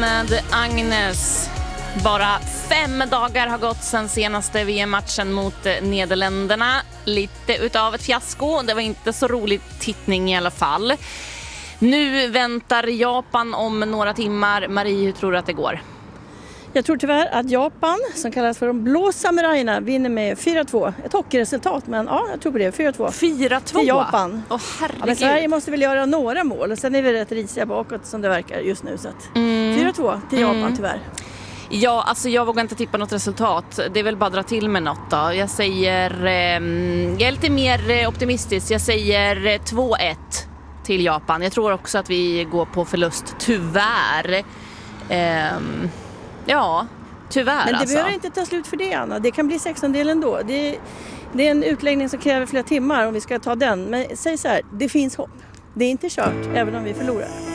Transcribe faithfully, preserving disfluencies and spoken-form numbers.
med Agnes. Bara fem dagar har gått sedan senaste V M-matchen mot Nederländerna. Lite utav ett fiasko. Det var inte så rolig tittning i alla fall. Nu väntar Japan om några timmar. Marie, hur tror du att det går? Jag tror tyvärr att Japan, som kallas för de blå samurajerna, vinner med fyra två. Ett hockeyresultat, men ja, jag tror på det. fyra två. fyra två? Till Japan. Åh, herregud. Ja, men Sverige måste väl göra några mål. Och sen är vi rätt risiga bakåt som det verkar just nu. Så att Mm. fyra två till Japan Mm. tyvärr. Ja, alltså jag vågar inte tippa något resultat. Det är väl bara att dra till med något då. Jag säger, eh, jag är lite mer eh, optimistisk. Jag säger eh, två ett till Japan. Jag tror också att vi går på förlust, tyvärr. Eh, ja, tyvärr Men det alltså. behöver inte ta slut för det, Anna. Det kan bli sexton-del ändå. Det, det är en utläggning som kräver flera timmar om vi ska ta den. Men säg så här, det finns hopp. Det är inte kört, även om vi förlorar.